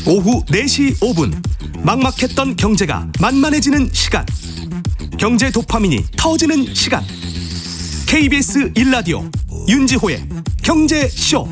오후 4시 5분 막막했던 경제가 만만해지는 시간, 경제 도파민이 터지는 시간. KBS 1라디오 윤지호의 경제쇼.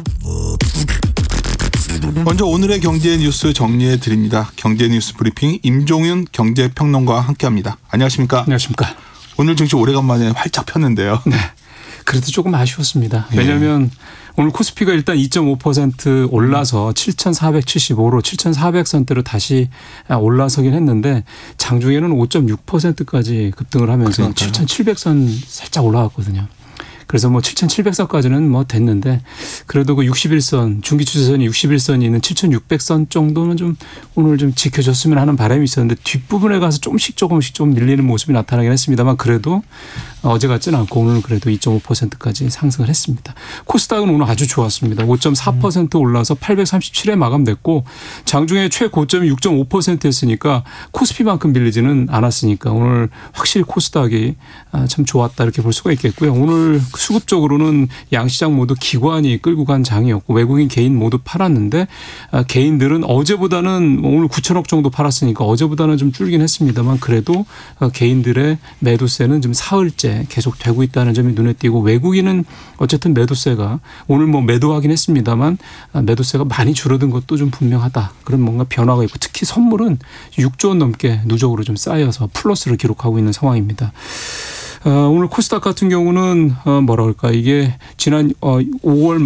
먼저 오늘의 경제 뉴스 정리해 드립니다. 경제 뉴스 브리핑 임종윤 경제평론가와 함께합니다. 안녕하십니까? 안녕하십니까? 오늘 증시 오래간만에 활짝 폈는데요. 네. 그래도 조금 아쉬웠습니다. 왜냐하면 오늘 코스피가 일단 2.5% 올라서 7,475로 7,400선대로 다시 올라서긴 했는데 장중에는 5.6%까지 급등을 하면서 7,700선 살짝 올라갔거든요. 그래서 뭐 7,700선까지는 뭐 됐는데 그래도 그 61선 중기 추세선이 61선이 있는 7,600선 정도는 좀 오늘 좀 지켜줬으면 하는 바람이 있었는데 뒷부분에 가서 조금씩 좀 밀리는 모습이 나타나긴 했습니다만 그래도 어제 같지는 않고 오늘은 그래도 2.5%까지 상승을 했습니다. 코스닥은 오늘 아주 좋았습니다. 5.4% 올라서 837에 마감됐고 장중에 최고점이 6.5%였으니까 코스피만큼 밀리지는 않았으니까 오늘 확실히 코스닥이 참 좋았다 이렇게 볼 수가 있겠고요. 오늘 수급적으로는 양시장 모두 기관이 끌고 간 장이었고 외국인 개인 모두 팔았는데 개인들은 어제보다는 오늘 9천억 정도 팔았으니까 어제보다는 좀 줄긴 했습니다만 그래도 개인들의 매도세는 좀 사흘째 계속 되고 있다는 점이 눈에 띄고 외국인은 어쨌든 매도세가 오늘 뭐 매도하긴 했습니다만 매도세가 많이 줄어든 것도 좀 분명하다. 그런 뭔가 변화가 있고 특히 선물은 6조 원 넘게 누적으로 좀 쌓여서 플러스를 기록하고 있는 상황입니다. 오늘 코스닥 같은 경우는 뭐라 그럴까 이게 지난 5월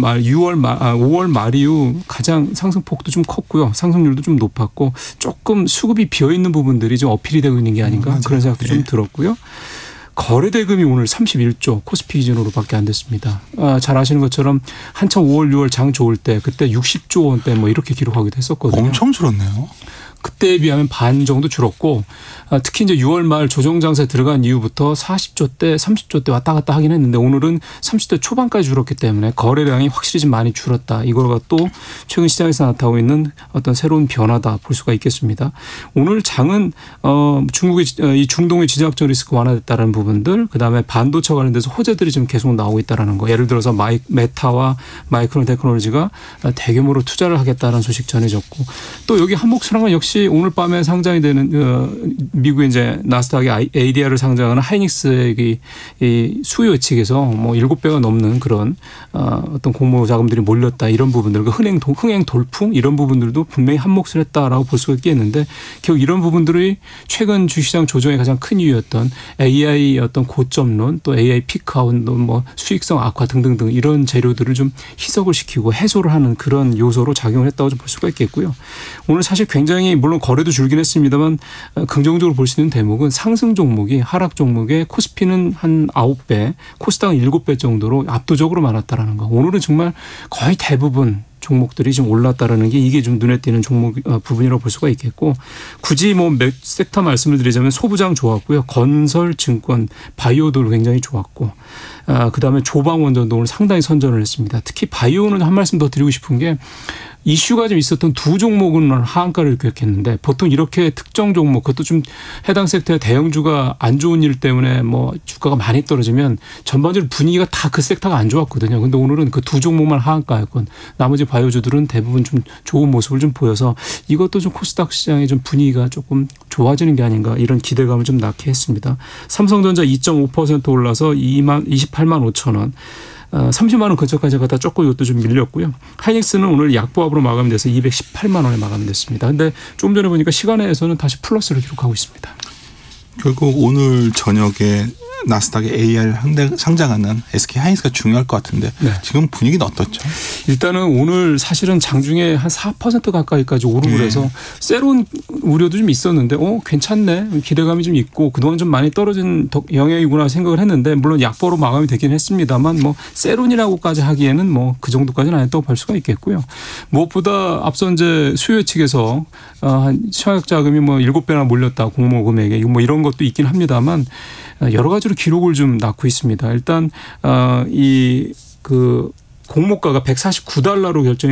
말 이후 가장 상승폭도 좀 컸고요. 상승률도 좀 높았고 조금 수급이 비어있는 부분들이 좀 어필이 되고 있는 게 아닌가 그런 생각도 좀 들었고요. 거래 대금이 오늘 31조 코스피 기준으로밖에 안 됐습니다. 잘 아시는 것처럼 한참 5월 6월 장 좋을 때 그때 60조 원대 뭐 이렇게 기록하기도 했었거든요. 엄청 줄었네요. 그때에 비하면 반 정도 줄었고 특히 이제 6월 말 조정 장세에 들어간 이후부터 40조 대 30조 대 왔다 갔다 하긴 했는데 오늘은 30대 초반까지 줄었기 때문에 거래량이 확실히 좀 많이 줄었다. 이거가 또 최근 시장에서 나타나고 있는 어떤 새로운 변화다 볼 수가 있겠습니다. 오늘 장은 중국의 이 중동의 지정학적 리스크 완화됐다는 부분들 그다음에 반도체 관련돼서 호재들이 좀 계속 나오고 있다는 거. 예를 들어서 메타와 마이크론 테크놀로지가 대규모로 투자를 하겠다는 소식 전해졌고 또 여기 한몫을 한 건 역시 오늘 밤에 상장이 되는 미국의 이제 나스닥의 ADR을 상장하는 하이닉스의 이 수요 예측에서 뭐 7배가 넘는 그런 어떤 공모 자금들이 몰렸다 이런 부분들, 그 흥행 돌풍 이런 부분들도 분명히 한몫을 했다라고 볼 수가 있겠는데 결국 이런 부분들이 최근 주시장 조정의 가장 큰 이유였던 AI 어떤 고점론 또 AI 피크아웃 뭐 수익성 악화 등등등 이런 재료들을 좀 희석을 시키고 해소를 하는 그런 요소로 작용을 했다고 좀 볼 수가 있겠고요. 오늘 사실 굉장히 물론 거래도 줄긴 했습니다만 긍정적으로 볼 수 있는 대목은 상승 종목이 하락 종목의 코스피는 한 9배, 코스닥은 7배 정도로 압도적으로 많았다라는 거. 오늘은 정말 거의 대부분 종목들이 좀 올랐다라는 게 이게 좀 눈에 띄는 종목 부분이라고 볼 수가 있겠고 굳이 뭐 몇 섹터 말씀을 드리자면 소부장 좋았고요. 건설, 증권, 바이오도 굉장히 좋았고 그다음에 조방원전도 오늘 상당히 선전을 했습니다. 특히 바이오는 한 말씀 더 드리고 싶은 게 이슈가 좀 있었던 두 종목은 하한가를 기록했는데 보통 이렇게 특정 종목 그것도 좀 해당 섹터의 대형주가 안 좋은 일 때문에 뭐 주가가 많이 떨어지면 전반적으로 분위기가 다 그 섹터가 안 좋았거든요. 근데 오늘은 그 두 종목만 하한가였고 나머지 바이오주들은 대부분 좀 좋은 모습을 좀 보여서 이것도 좀 코스닥 시장의 좀 분위기가 조금 좋아지는 게 아닌가 이런 기대감을 좀 낳게 했습니다. 삼성전자 2.5% 올라서 28만 5천 원. 30만 원 근처까지 가다 조금 이것도 좀 밀렸고요. 하이닉스는 오늘 약보합으로 마감돼서 218만 원에 마감됐습니다. 그런데 조금 전에 보니까 시간에서는 다시 플러스를 기록하고 있습니다. 결국 오늘 저녁에 나스닥에 AR 상장하는 SK 하이닉스가 중요할 것 같은데 지금 분위기는 어떻죠? 일단은 오늘 사실은 장중에 한 4% 가까이까지 오르고 그래서 새로운 우려도 좀 있었는데 괜찮네 기대감이 좀 있고 그동안 좀 많이 떨어진 영향이구나 생각을 했는데 물론 약보로 마감이 되긴 했습니다만 뭐 세론이라고까지 하기에는 뭐 그 정도까지는 아니었다고 볼 수가 있겠고요. 무엇보다 앞서 이제 수요 측에서 청약 자금이 뭐 7배나 몰렸다 공모 금액에 뭐 이런 것도 있긴 합니다만 여러 가지로 기록을 좀 낳고 있습니다. 일단 이 그 공모가가 $149로 결정이